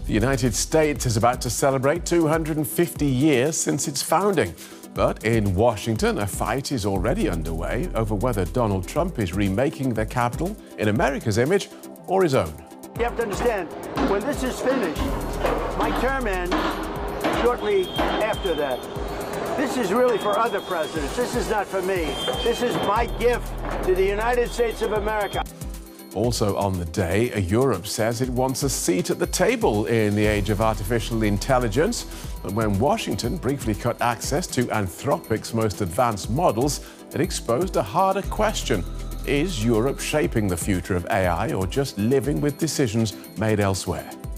The United States is about to celebrate 250 years since its founding. But in Washington, a fight is already underway over whether Donald Trump is remaking the Capitol in America's image or his own. You have to understand, when this is finished, my term ends shortly after that. This is really for other presidents. This is not for me. This is my gift to the United States of America. Also on the day, Europe says it wants a seat at the table in the age of artificial intelligence. But when Washington briefly cut access to Anthropic's most advanced models, it exposed a harder question. Is Europe shaping the future of AI or just living with decisions made elsewhere?